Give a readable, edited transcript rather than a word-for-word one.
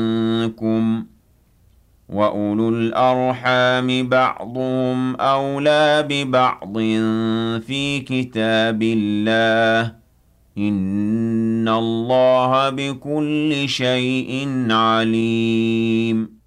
منكم وَأُولُو الْأَرْحَامِ بَعْضُهُمْ أَوْلَىٰ بِبَعْضٍ فِي كِتَابِ اللَّهِ ۗ إِنَّ اللَّهَ بِكُلِّ شَيْءٍ عَلِيمٌ